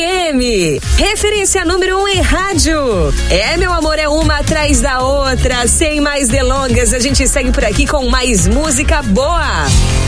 FM, referência número 1 em rádio. Meu amor, é uma atrás da outra. Sem mais delongas, a gente segue por aqui com mais música boa.